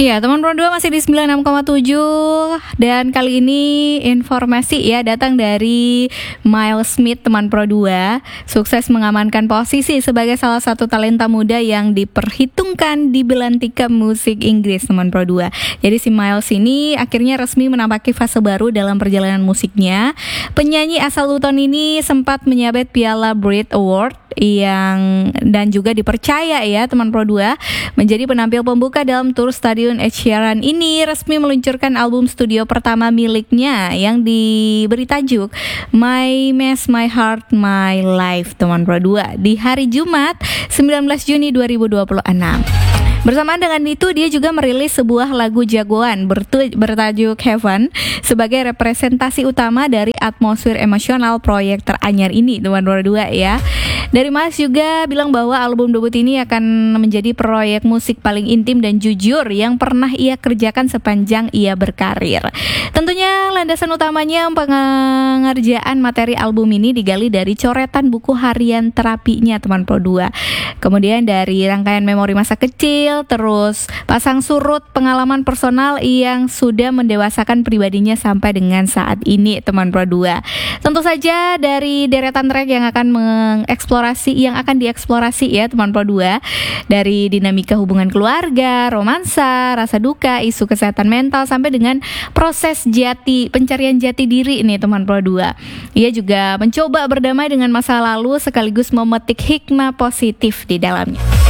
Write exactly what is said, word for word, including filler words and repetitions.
Ya, teman Pro dua masih di sembilan puluh enam koma tujuh dan kali ini informasi ya datang dari Miles Smith, teman Pro dua, sukses mengamankan posisi sebagai salah satu talenta muda yang diperhitungkan di belantika musik Inggris, teman Pro dua. Jadi si Miles ini akhirnya resmi menapaki fase baru dalam perjalanan musiknya. Penyanyi asal Luton ini sempat menyabet piala Brit Award yang dan juga dipercaya ya teman Pro dua menjadi penampil pembuka dalam tur stadion Ed Sheeran ini resmi meluncurkan album studio pertama miliknya yang diberi tajuk My Mess, My Heart, My Life, teman Pro dua, di hari Jumat sembilan belas Juni dua ribu dua puluh enam. Bersamaan dengan itu, dia juga merilis sebuah lagu jagoan bertu- bertajuk Heaven sebagai representasi utama dari atmosfer emosional proyek teranyar ini, teman Pro dua ya. Dari Mas juga bilang bahwa album debut ini akan menjadi proyek musik paling intim dan jujur yang pernah ia kerjakan sepanjang ia berkarir. Tentunya landasan utamanya pengerjaan materi album ini digali dari coretan buku harian terapinya, teman Pro dua. Kemudian dari rangkaian memori masa kecil, terus pasang surut pengalaman personal yang sudah mendewasakan pribadinya sampai dengan saat ini, teman Pro dua. Tentu saja dari deretan track yang akan mengeksplorasi yang akan dieksplorasi ya teman Pro dua, dari dinamika hubungan keluarga, romansa, rasa duka, isu kesehatan mental sampai dengan proses jati pencarian jati diri nih teman Pro dua. Ia juga mencoba berdamai dengan masa lalu sekaligus memetik hikmah positif di dalamnya.